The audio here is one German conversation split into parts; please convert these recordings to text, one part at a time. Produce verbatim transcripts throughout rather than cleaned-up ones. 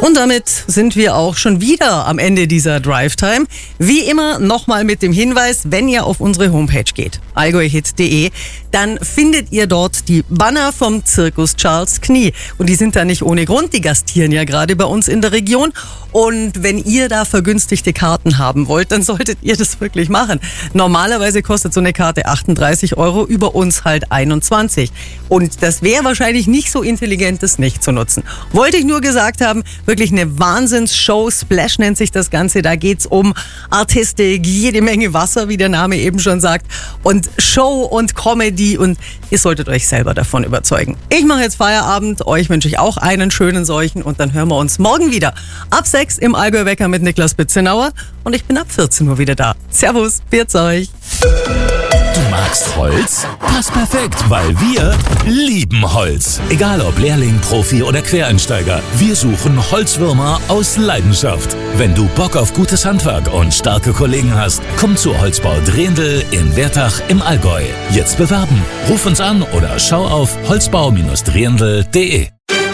Und damit sind wir auch schon wieder am Ende dieser Drive-Time. Wie immer nochmal mit dem Hinweis, wenn ihr auf unsere Homepage geht, allgäuhit punkt de, dann findet ihr dort die Banner vom Zirkus Charles Knie. Und die sind da nicht ohne Grund, die gastieren ja gerade bei uns in der Region. Und wenn ihr da vergünstigte Karten haben wollt, dann solltet ihr das wirklich machen. Normalerweise kostet so eine Karte achtunddreißig Euro, über uns halt einundzwanzig. Und das wäre wahrscheinlich nicht so intelligent, das nicht zu nutzen. Wollte ich nur gesagt haben, wirklich eine Wahnsinnsshow. Splash nennt sich das Ganze. Da geht's um Artistik, jede Menge Wasser, wie der Name eben schon sagt. Und Show und Comedy. Und ihr solltet euch selber davon überzeugen. Ich mache jetzt Feierabend. Euch wünsche ich auch einen schönen solchen. Und dann hören wir uns morgen wieder. Ab sechs im Allgäu-Wecker mit Niklas Bitzenauer. Und ich bin ab vierzehn Uhr wieder da. Servus, pfiat euch. Du magst Holz? Passt perfekt, weil wir lieben Holz. Egal ob Lehrling, Profi oder Quereinsteiger, wir suchen Holzwürmer aus Leidenschaft. Wenn du Bock auf gutes Handwerk und starke Kollegen hast, komm zu Holzbau Drehendl in Wertach im Allgäu. Jetzt bewerben. Ruf uns an oder schau auf holzbau drehendl punkt de.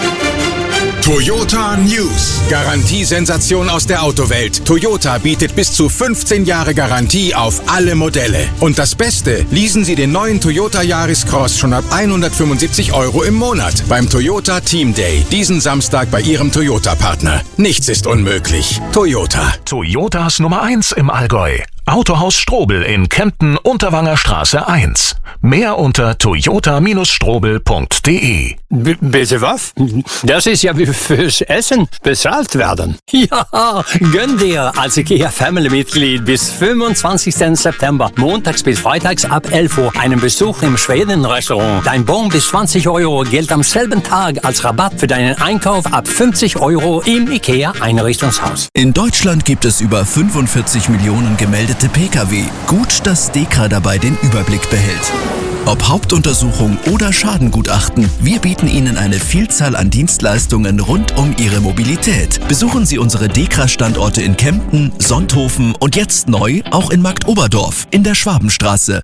Toyota News. Garantiesensation aus der Autowelt. Toyota bietet bis zu fünfzehn Jahre Garantie auf alle Modelle. Und das Beste, leasen Sie den neuen Toyota Yaris Cross schon ab hundertfünfundsiebzig Euro im Monat beim Toyota Team Day. Diesen Samstag bei Ihrem Toyota-Partner. Nichts ist unmöglich. Toyota. Toyotas Nummer eins im Allgäu. Autohaus Strobel in Kempten, Unterwanger Straße eins. Mehr unter toyota strobel punkt de. B- bitte was? Das ist ja wie fürs Essen bezahlt werden. Ja, gönn dir als IKEA-Family-Mitglied bis fünfundzwanzigsten September, montags bis freitags ab elf Uhr, einen Besuch im Schweden-Restaurant. Dein Bon bis zwanzig Euro gilt am selben Tag als Rabatt für deinen Einkauf ab fünfzig Euro im IKEA-Einrichtungshaus. In Deutschland gibt es über fünfundvierzig Millionen gemeldete Pkw. Gut, dass DEKRA dabei den Überblick behält. Ob Hauptuntersuchung oder Schadengutachten, wir bieten Ihnen eine Vielzahl an Dienstleistungen rund um Ihre Mobilität. Besuchen Sie unsere DEKRA-Standorte in Kempten, Sonthofen und jetzt neu auch in Marktoberdorf in der Schwabenstraße.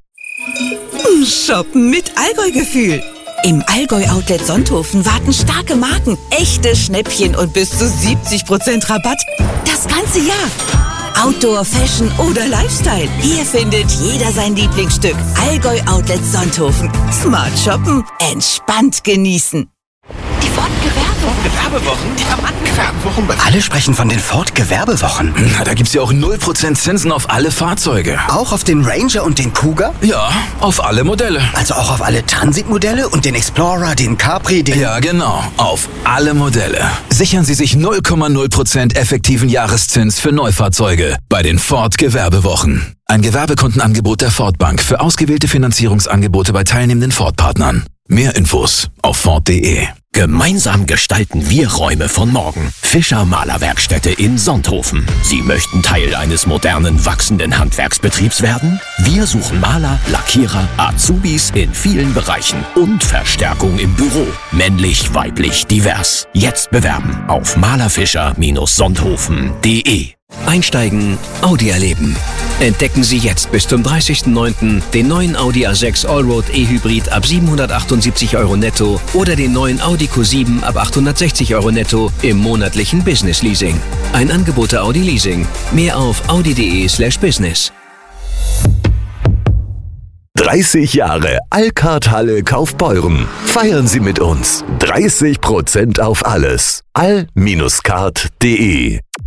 Shoppen mit Allgäu-Gefühl. Im Allgäu-Outlet Sonthofen warten starke Marken, echte Schnäppchen und bis zu siebzig Prozent Rabatt. Das ganze Jahr. Outdoor, Fashion oder Lifestyle. Hier findet jeder sein Lieblingsstück. Allgäu Outlet Sonthofen. Smart shoppen, entspannt genießen. Die Ford Gewerbewochen. Gewerbewochen? Die verbrannten Gewerbewochen? Alle sprechen von den Ford Gewerbewochen. Na, da gibt's ja auch null Prozent Zinsen auf alle Fahrzeuge. Auch auf den Ranger und den Cougar? Ja, auf alle Modelle. Also auch auf alle Transitmodelle und den Explorer, den Capri, den... Ja, genau. Auf alle Modelle. Sichern Sie sich null Komma null Prozent effektiven Jahreszins für Neufahrzeuge bei den Ford Gewerbewochen. Ein Gewerbekundenangebot der Ford Bank für ausgewählte Finanzierungsangebote bei teilnehmenden Ford-Partnern. Mehr Infos auf ford punkt de. Gemeinsam gestalten wir Räume von morgen. Fischer Malerwerkstätte in Sonthofen. Sie möchten Teil eines modernen, wachsenden Handwerksbetriebs werden? Wir suchen Maler, Lackierer, Azubis in vielen Bereichen und Verstärkung im Büro. Männlich, weiblich, divers. Jetzt bewerben auf malerfischer Sonthofen punkt de. Einsteigen, Audi erleben. Entdecken Sie jetzt bis zum dreißigsten neunten den neuen Audi A sechs Allroad E-Hybrid ab siebenhundertachtundsiebzig Euro netto oder den neuen Audi Q sieben ab achthundertsechzig Euro netto im monatlichen Business Leasing. Ein Angebot der Audi Leasing. Mehr auf audi punkt de slash business. dreißig Jahre Alcard-Halle Kaufbeuren. Feiern Sie mit uns. dreißig Prozent auf alles. all Bindestrich card punkt de